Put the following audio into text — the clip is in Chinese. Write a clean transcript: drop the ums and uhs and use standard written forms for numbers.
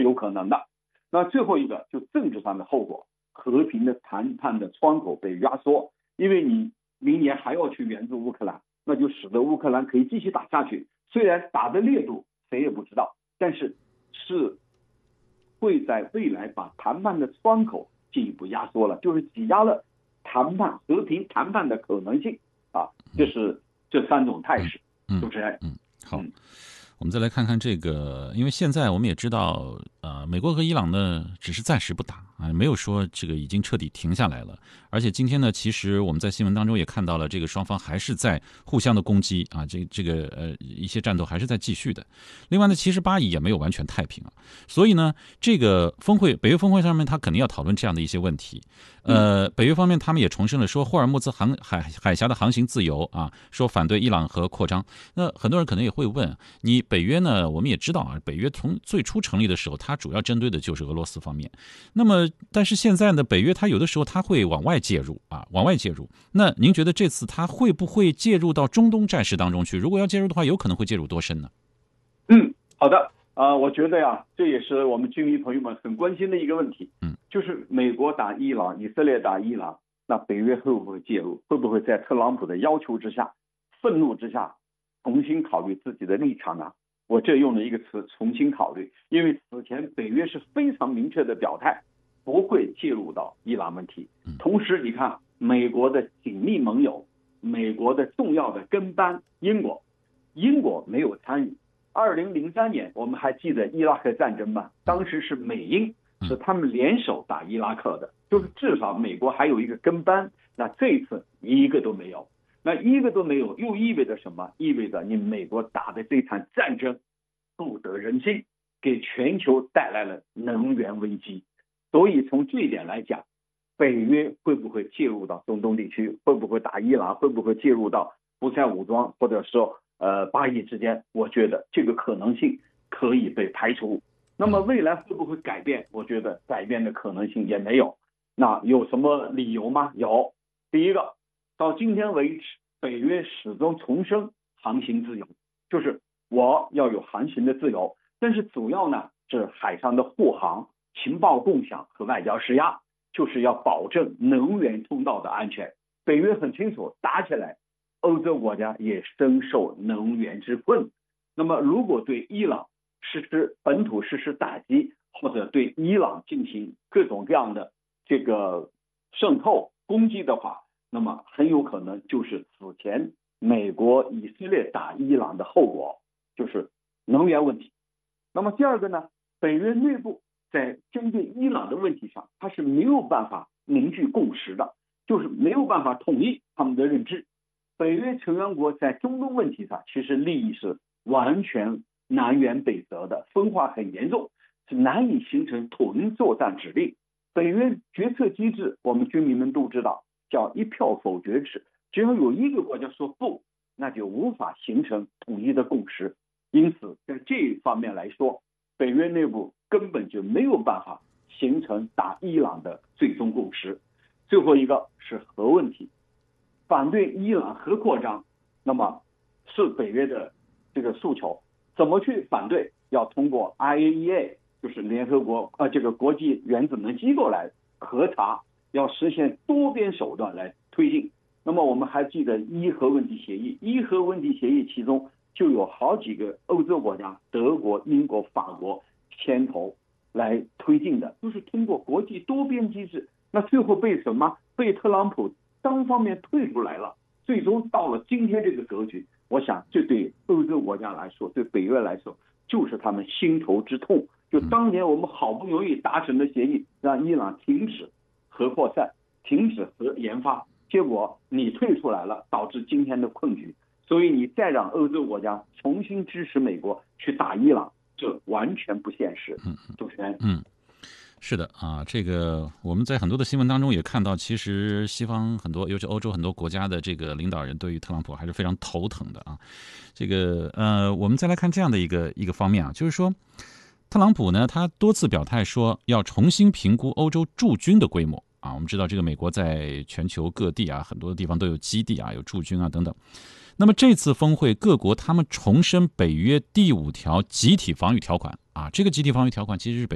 有可能的。那最后一个就政治上的后果，和平的谈判的窗口被压缩，因为你明年还要去援助乌克兰，那就使得乌克兰可以继续打下去，虽然打的烈度谁也不知道，但是会在未来把谈判的窗口进一步压缩了，就是挤压了和平谈判的可能性啊。这是这3种态势。主持人， 好。我们再来看看这个，因为现在我们也知道，美国和伊朗呢只是暂时不打啊，没有说这个已经彻底停下来了。而且今天呢，其实我们在新闻当中也看到了，这个双方还是在互相的攻击啊，一些战斗还是在继续的。另外呢，其实巴以也没有完全太平啊，所以呢，这个北约峰会上面，他肯定要讨论这样的一些问题。北约方面他们也重申了说，霍尔木兹海峡的航行自由啊，说反对伊朗核扩张。那很多人可能也会问你。北约呢，我们也知道啊，北约从最初成立的时候，它主要针对的就是俄罗斯方面。那么，但是现在呢，北约它有的时候它会往外介入。那您觉得这次它会不会介入到中东战事当中去？如果要介入的话，有可能会介入多深呢？ 好的，我觉得呀，这也是我们军迷朋友们很关心的一个问题。就是美国打伊朗，以色列打伊朗，那北约会不会介入？会不会在特朗普的要求之下、愤怒之下？重新考虑自己的立场啊！我这用了一个词，重新考虑，因为此前北约是非常明确的表态，不会介入到伊朗问题。同时，你看美国的紧密盟友，美国的重要的跟班英国没有参与。2003年，我们还记得伊拉克战争吗？当时是美英是他们联手打伊拉克的，就是至少美国还有一个跟班。那这一次一个都没有。那一个都没有，又意味着什么？意味着你美国打的这场战争不得人心，给全球带来了能源危机。所以从这一点来讲，北约会不会介入到中东地区？会不会打伊朗？会不会介入到胡塞武装或者说巴以之间？我觉得这个可能性可以被排除。那么未来会不会改变？我觉得改变的可能性也没有。那有什么理由吗？有。第一个，到今天为止，北约始终重申航行自由，就是我要有航行的自由，但是主要呢是海上的护航、情报共享和外交施压，就是要保证能源通道的安全。北约很清楚，打起来，欧洲国家也深受能源之困。那么，如果对伊朗本土实施打击，或者对伊朗进行各种各样的这个渗透攻击的话，那么很有可能就是此前美国、以色列打伊朗的后果，就是能源问题。那么第二个呢，北约内部在针对伊朗的问题上，它是没有办法凝聚共识的，就是没有办法统一他们的认知。北约成员国在中东问题上，其实利益是完全南辕北辙的，分化很严重，是难以形成统一作战指令。北约决策机制，我们军迷们都知道，叫一票否决制，只要有一个国家说不，那就无法形成统一的共识。因此，在这一方面来说，北约内部根本就没有办法形成打伊朗的最终共识。最后一个是核问题，反对伊朗核扩张，那么是北约的这个诉求。怎么去反对？要通过 IAEA， 就是联合国这个国际原子能机构来核查，要实现多边手段来推进。那么我们还记得伊核问题协议，其中就有好几个欧洲国家，德国、英国、法国牵头来推进的，就是通过国际多边机制。那最后被什么？被特朗普单方面退出来了，最终到了今天这个格局。我想这对欧洲国家来说，对北约来说，就是他们心头之痛。就当年我们好不容易达成的协议，让伊朗停止核扩散，停止核研发，结果你退出来了，导致今天的困局。所以你再让欧洲国家重新支持美国去打伊朗，这完全不现实。主持人， 是的啊，这个我们在很多的新闻当中也看到，其实西方很多，尤其欧洲很多国家的这个领导人对于特朗普还是非常头疼的啊。这个我们再来看这样的一个方面啊，就是说，特朗普呢，他多次表态说要重新评估欧洲驻军的规模啊。我们知道这个美国在全球各地啊，很多地方都有基地啊，有驻军啊等等。那么这次峰会，各国他们重申北约第5条集体防御条款啊，这个集体防御条款其实是